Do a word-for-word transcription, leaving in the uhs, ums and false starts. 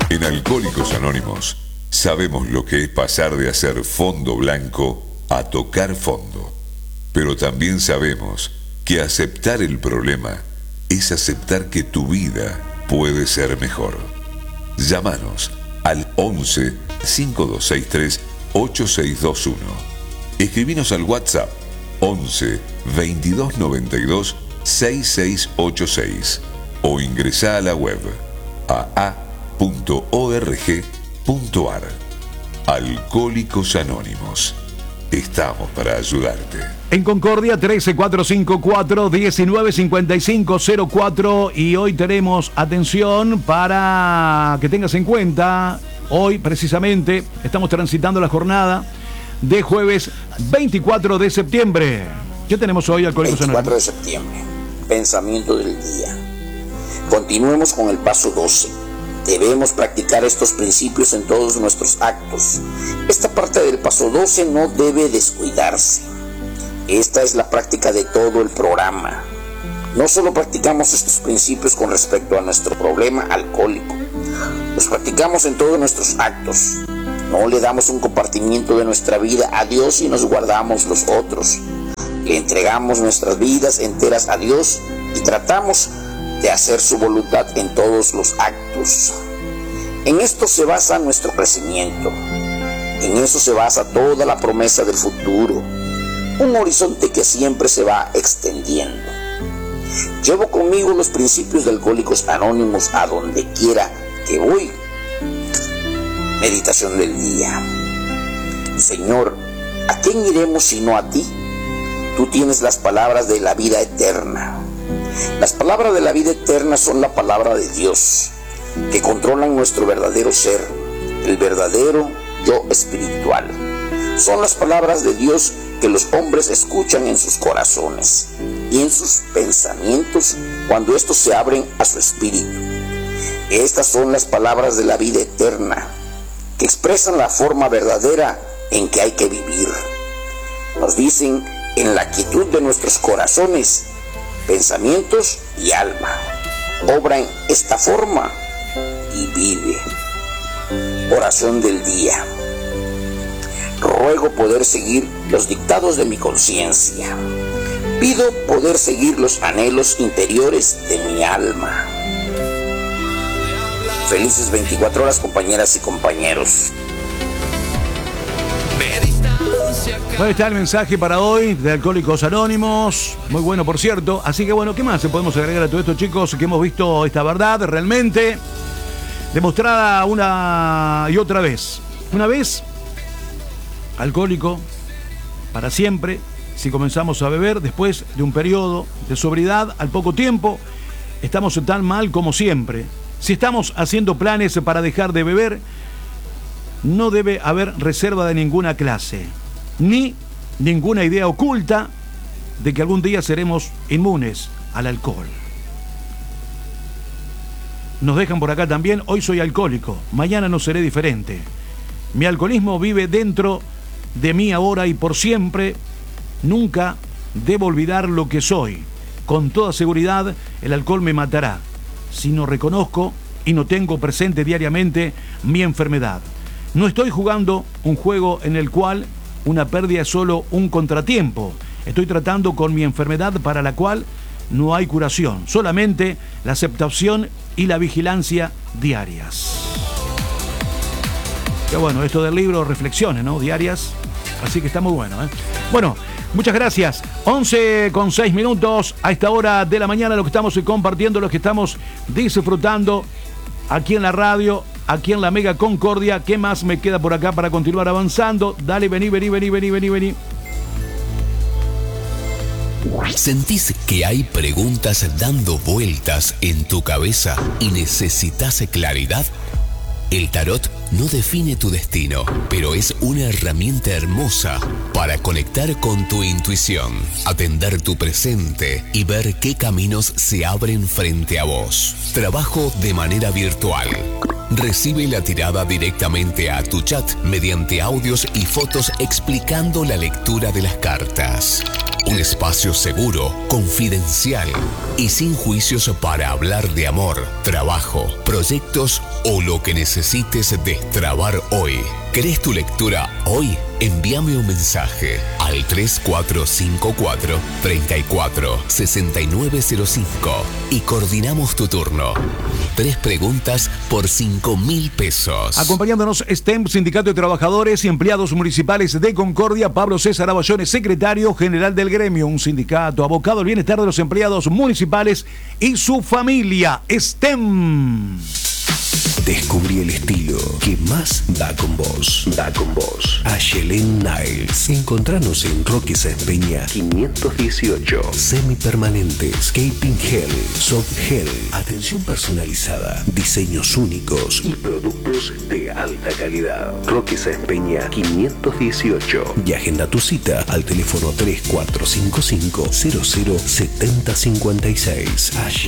En Alcohólicos Anónimos sabemos lo que es pasar de hacer fondo blanco a tocar fondo. Pero también sabemos que aceptar el problema es aceptar que tu vida puede ser mejor. Llámanos al once, cinco dos seis tres, ocho seis dos uno. Escribinos al WhatsApp once, veintidós noventa y dos, sesenta y seis ochenta y seis o ingresá a la web a a punto org punto ar. Alcohólicos Anónimos. Estamos para ayudarte. En Concordia, trece cuatrocientos cincuenta y cuatro, diecinueve cincuenta y cinco cero cuatro. Y hoy tenemos, atención, para que tengas en cuenta, hoy precisamente estamos transitando la jornada de jueves veinticuatro de septiembre. ¿Qué tenemos hoy, Alcohólicos Anónimos? veinticuatro de septiembre, pensamiento del día. Continuemos con el paso doce. Debemos practicar estos principios en todos nuestros actos. Esta parte del paso doce no debe descuidarse. Esta es la práctica de todo el programa. No solo practicamos estos principios con respecto a nuestro problema alcohólico, los practicamos en todos nuestros actos. No le damos un compartimiento de nuestra vida a Dios y nos guardamos los otros. Le entregamos nuestras vidas enteras a Dios y tratamos de hacer su voluntad en todos los actos. En esto se basa nuestro crecimiento. En eso se basa toda la promesa del futuro. Un horizonte que siempre se va extendiendo. Llevo conmigo los principios de Alcohólicos Anónimos a donde quiera que voy. Meditación del día. Señor, ¿a quién iremos sino a ti? Tú tienes las palabras de la vida eterna. Las palabras de la vida eterna son la palabra de Dios, que controlan nuestro verdadero ser, el verdadero yo espiritual. Son las palabras de Dios que los hombres escuchan en sus corazones y en sus pensamientos cuando estos se abren a su espíritu. Estas son las palabras de la vida eterna, que expresan la forma verdadera en que hay que vivir. Nos dicen en la quietud de nuestros corazones, pensamientos y alma. Obra en esta forma y vive. Oración del día. Ruego poder seguir los dictados de mi conciencia. Pido poder seguir los anhelos interiores de mi alma. Felices veinticuatro horas, compañeras y compañeros. Bueno, está el mensaje para hoy de Alcohólicos Anónimos. Muy bueno, por cierto. Así que bueno, ¿qué más podemos agregar a todo esto, chicos? Que hemos visto esta verdad realmente demostrada una y otra vez. Una vez, alcohólico para siempre. Si comenzamos a beber después de un periodo de sobriedad, al poco tiempo, estamos tan mal como siempre. Si estamos haciendo planes para dejar de beber, no debe haber reserva de ninguna clase, ni ninguna idea oculta de que algún día seremos inmunes al alcohol. Nos dejan por acá también: hoy soy alcohólico, mañana no seré diferente. Mi alcoholismo vive dentro de mí ahora y por siempre. Nunca debo olvidar lo que soy. Con toda seguridad, el alcohol me matará si no reconozco y no tengo presente diariamente mi enfermedad. No estoy jugando un juego en el cual una pérdida es solo un contratiempo. Estoy tratando con mi enfermedad para la cual no hay curación, solamente la aceptación y la vigilancia diarias. Qué bueno, esto del libro, reflexiones, ¿no? Diarias. Así que está muy bueno, ¿eh? Bueno, muchas gracias. once con seis minutos a esta hora de la mañana, lo que estamos compartiendo, lo que estamos disfrutando aquí en la radio, aquí en la Mega Concordia. ¿Qué más me queda por acá para continuar avanzando? Dale, vení, vení, vení, vení, vení, vení. ¿Sentís que hay preguntas dando vueltas en tu cabeza y necesitas claridad? El tarot no define tu destino, pero es una herramienta hermosa para conectar con tu intuición, atender tu presente y ver qué caminos se abren frente a vos. Trabajo de manera virtual. Recibe la tirada directamente a tu chat mediante audios y fotos explicando la lectura de las cartas. Un espacio seguro, confidencial y sin juicios para hablar de amor, trabajo, proyectos o lo que necesites destrabar hoy. ¿Querés tu lectura hoy? Envíame un mensaje al tres cuatro cinco cuatro, tres cuatro, seis nueve cero cinco y coordinamos tu turno. Tres preguntas por cinco mil pesos. Acompañándonos S T E M, Sindicato de Trabajadores y Empleados Municipales de Concordia, Pablo César Aballones, secretario general del gremio, un sindicato abocado al bienestar de los empleados municipales y su familia. S T E M. Descubrí el estilo que más da con vos. Da con vos. Ayelen Nails. Encontranos en Roque Sáenz Peña quinientos dieciocho. Semipermanentes, Caping Gel, Soft Gel. Atención personalizada, diseños únicos y productos de alta calidad. Roque Sáenz Peña quinientos dieciocho. Y agenda tu cita al teléfono tres cuatro cinco cinco, cero cero siete cero cinco seis. Ayelen